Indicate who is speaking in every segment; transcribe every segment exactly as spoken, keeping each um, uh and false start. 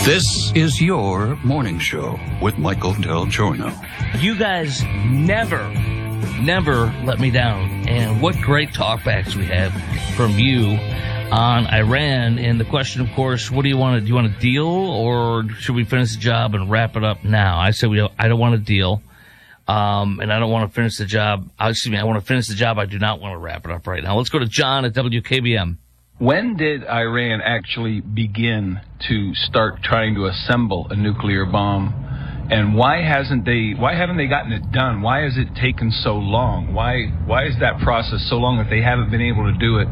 Speaker 1: This is your morning show with Michael Del Giorno.
Speaker 2: You guys never, never let me down. And what great talkbacks we have from you on Iran. And the question, of course, what do you want to do? You want a deal, or should we finish the job and wrap it up now? I said we don't, I don't want a deal. Um, and I don't want to finish the job. Excuse me, I want to finish the job. I do not want to wrap it up right now. Let's go to John at W K B M.
Speaker 3: When did Iran actually begin to start trying to assemble a nuclear bomb? And why hasn't they, why haven't they gotten it done? Why has it taken so long? Why, why is that process so long that they haven't been able to do it,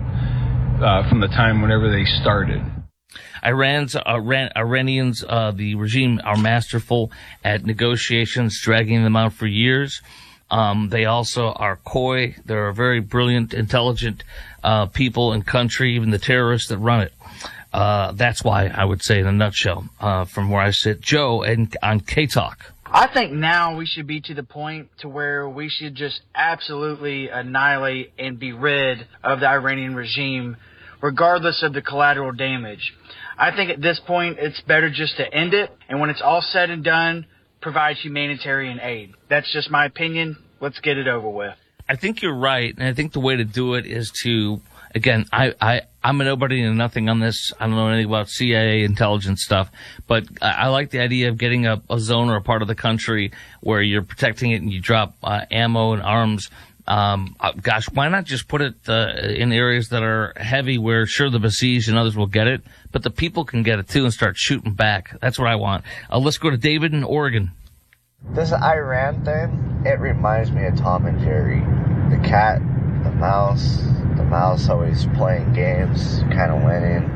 Speaker 3: uh, from the time whenever they started?
Speaker 2: Iran's, Iran, Iranians, uh, the regime are masterful at negotiations, dragging them out for years. Um, they also are coy. They're very brilliant, intelligent, uh, people and country, even the terrorists that run it. Uh, that's why I would say in a nutshell, uh, from where I sit. Joe and on K-Talk.
Speaker 4: I think now we should be to the point to where we should just absolutely annihilate and be rid of the Iranian regime, regardless of the collateral damage. I think at this point it's better just to end it, and when it's all said and done, provide humanitarian aid. That's just my opinion. Let's get it over with.
Speaker 2: I think you're right, and I think the way to do it is to, again, I, I, I'm a nobody and nothing on this. I don't know anything about C I A intelligence stuff, but I, I like the idea of getting a, a zone or a part of the country where you're protecting it and you drop uh, ammo and arms. Um, uh, gosh, why not just put it uh, in areas that are heavy where, sure, the besieged and others will get it, but the people can get it too and start shooting back. That's what I want. Uh, let's go to David in Oregon.
Speaker 5: This Iran thing, it reminds me of Tom and Jerry. The cat, the mouse, the mouse always playing games, kind of winning.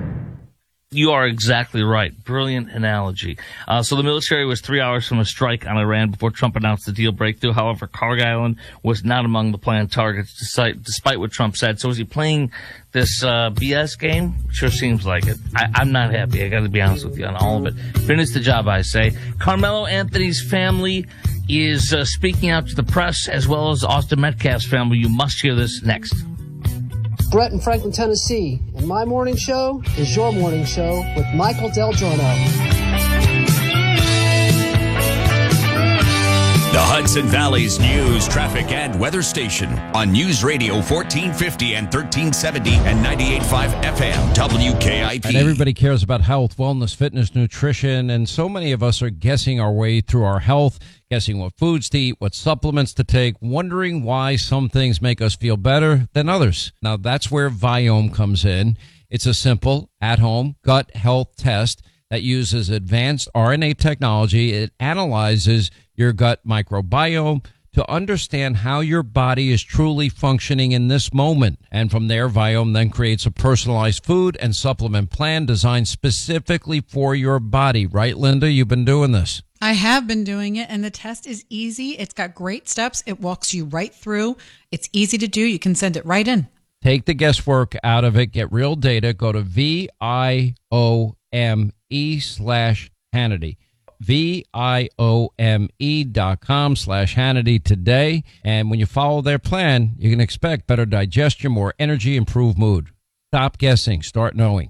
Speaker 2: You are exactly right. Brilliant analogy. Uh, so the military was three hours from a strike on Iran before Trump announced the deal breakthrough. However, Cargill Island was not among the planned targets, despite, despite what Trump said. So is he playing this uh, B S game? Sure seems like it. I, I'm not happy. I got to be honest with you on all of it. Finish the job, I say. Carmelo Anthony's family is uh, speaking out to the press, as well as Austin Metcalf's family. You must hear this next.
Speaker 6: Brett in Franklin, Tennessee, and my morning show is your morning show with Michael Del Giorno.
Speaker 7: The Hudson Valley's news, traffic, and weather station on News Radio fourteen fifty and thirteen seventy and ninety-eight point five F M W K I P.
Speaker 8: And everybody cares about health, wellness, fitness, nutrition, and so many of us are guessing our way through our health, guessing what foods to eat, what supplements to take, wondering why some things make us feel better than others. Now, that's where Viome comes in. It's a simple, at-home gut health test that uses advanced R N A technology. It analyzes your gut microbiome to understand how your body is truly functioning in this moment. And from there, Viome then creates a personalized food and supplement plan designed specifically for your body. Right, Linda? You've been doing this.
Speaker 9: I have been doing it, and the test is easy. It's got great steps. It walks you right through. It's easy to do. You can send it right in.
Speaker 8: Take the guesswork out of it. Get real data. Go to V I O M E slash Hannity. V I O M E dot com slash Hannity today. And when you follow their plan, you can expect better digestion, more energy, improved mood. Stop guessing. Start knowing.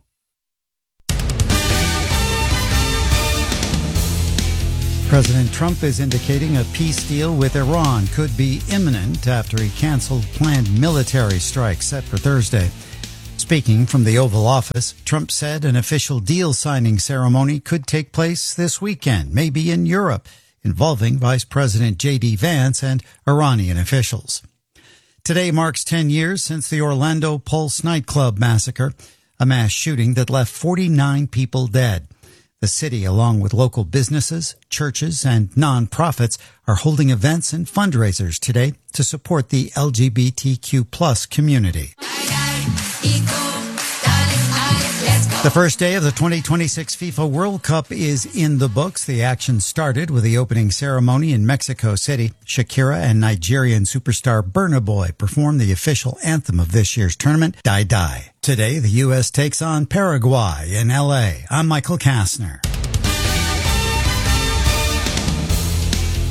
Speaker 10: President Trump is indicating a peace deal with Iran could be imminent after he canceled planned military strikes set for Thursday. Speaking from the Oval Office, Trump said an official deal signing ceremony could take place this weekend, maybe in Europe, involving Vice President J D Vance and Iranian officials. Today marks ten years since the Orlando Pulse nightclub massacre, a mass shooting that left forty-nine people dead. The city, along with local businesses, churches, and nonprofits, are holding events and fundraisers today to support the L G B T Q plus community. The first day of the twenty twenty-six FIFA World Cup is in the books. The action started with the opening ceremony in Mexico City. Shakira and Nigerian superstar Burna Boy performed the official anthem of this year's tournament, Die Die. Today, the U S takes on Paraguay in L A. I'm Michael Kastner.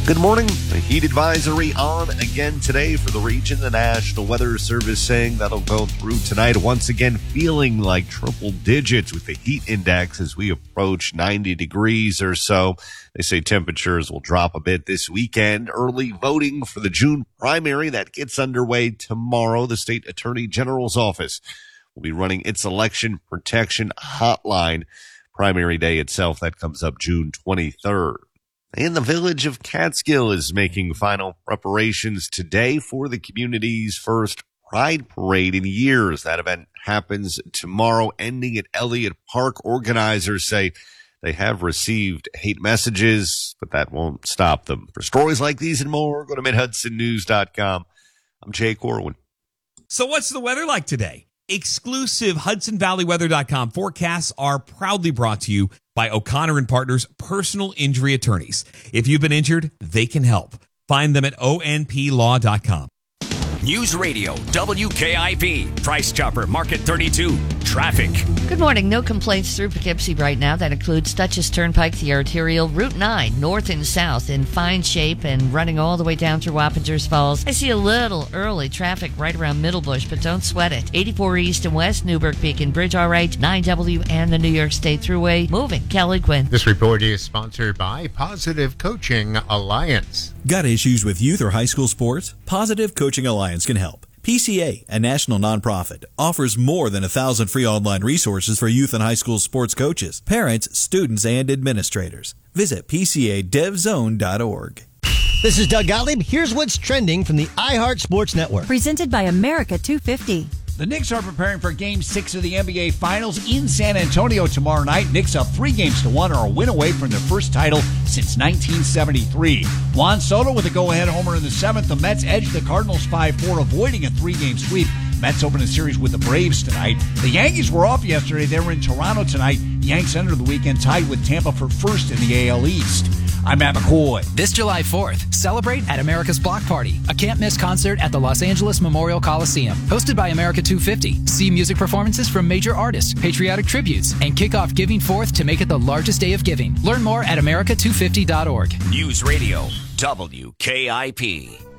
Speaker 11: Good morning. A heat advisory on again today for the region. The National Weather Service saying that'll go through tonight. Once again, feeling like triple digits with the heat index as we approach ninety degrees or so. They say temperatures will drop a bit this weekend. Early voting for the June primary that gets underway tomorrow. The state attorney general's office will be running its election protection hotline. Primary day itself, that comes up June twenty-third. And the village of Catskill is making final preparations today for the community's first Pride Parade in years. That event happens tomorrow, ending at Elliott Park. Organizers say they have received hate messages, but that won't stop them. For stories like these and more, go to mid hudson news dot com. I'm Jay Corwin.
Speaker 12: So what's the weather like today? Exclusive Hudson Valley Weather dot com forecasts are proudly brought to you by O'Connor and Partners Personal Injury Attorneys. If you've been injured, they can help. Find them at O N P law dot com.
Speaker 7: News Radio, W K I P, Price Chopper, Market thirty-two, traffic.
Speaker 13: Good morning. No complaints through Poughkeepsie right now. That includes Dutchess Turnpike, the arterial, Route nine, north and south, in fine shape and running all the way down through Wappingers Falls. I see a little early traffic right around Middlebush, but don't sweat it. eighty-four east and west, Newburgh Beacon Bridge, all right. nine W and the New York State Thruway, moving. Kelly Quinn.
Speaker 14: This report is sponsored by Positive Coaching Alliance.
Speaker 15: Got issues with youth or high school sports? Positive Coaching Alliance can help. P C A, a national nonprofit, offers more than a thousand free online resources for youth and high school sports coaches, parents, students, and administrators. Visit P C A dev zone dot org.
Speaker 16: This is Doug Gottlieb. Here's what's trending from the iHeart Sports Network.
Speaker 17: Presented by America two fifty.
Speaker 18: The Knicks are preparing for Game six of the N B A Finals in San Antonio tomorrow night. Knicks up three games to one, are a win away from their first title since nineteen seventy-three. Juan Soto with a go-ahead homer in the seventh. The Mets edged the Cardinals five four, avoiding a three-game sweep. Mets open a series with the Braves tonight. The Yankees were off yesterday. They were in Toronto tonight. The Yanks entered the weekend tied with Tampa for first in the A L East. I'm Matt McCoy.
Speaker 19: This July fourth, celebrate at America's Block Party, a can't-miss concert at the Los Angeles Memorial Coliseum. Hosted by America two fifty. See music performances from major artists, patriotic tributes, and kick off Giving Fourth to make it the largest day of giving. Learn more at America two fifty dot org.
Speaker 7: News Radio, W K I P.